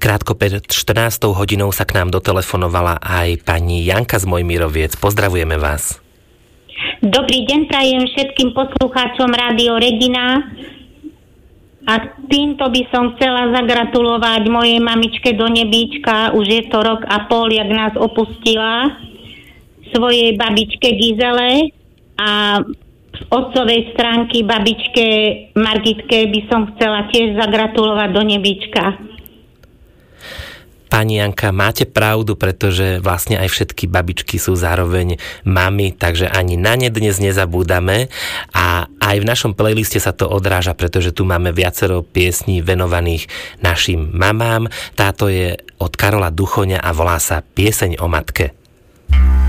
Krátko pred 14. hodinou sa k nám dotelefonovala aj pani Janka z Mojmiroviec. Pozdravujeme vás. Dobrý deň prajem všetkým poslucháčom Rádio Regina a týmto by som chcela zagratulovať mojej mamičke do nebíčka, už je to 1,5 roka, jak nás opustila, svojej babičke Gizele a z otcovej stránky babičke Margitke by som chcela tiež zagratulovať do nebíčka. Pani Janka, máte pravdu, pretože vlastne aj všetky babičky sú zároveň mami, takže ani na ne dnes nezabúdame a aj v našom playliste sa to odráža, pretože tu máme viacero piesní venovaných našim mamám. Táto je od Karola Duchoňa a volá sa Pieseň o matke.